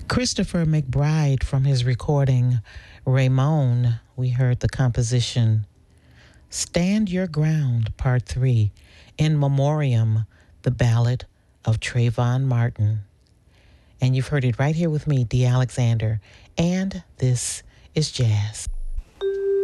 Christopher McBride from his recording Raymond, we heard the composition Stand Your Ground, Part 3, In Memoriam, the Ballad of Trayvon Martin. And you've heard it right here with me, Dee Alexander, and this is Jazz.